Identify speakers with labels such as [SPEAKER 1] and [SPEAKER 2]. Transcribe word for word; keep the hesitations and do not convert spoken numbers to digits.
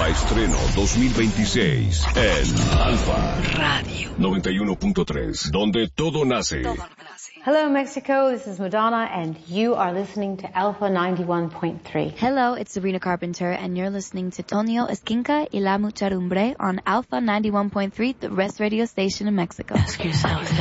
[SPEAKER 1] Alfa Estreno dos mil veintiséis en Alfa Radio noventa y uno punto tres, donde todo nace.
[SPEAKER 2] Hello, Mexico. This is Madonna, and you are listening to Alpha ninety-one point three.
[SPEAKER 3] Hello, it's Sabrina Carpenter, and you're listening to Tonio Esquinca y La Muchedumbre on Alpha ninety-one point three, the best radio station in Mexico.
[SPEAKER 4] Ask yourself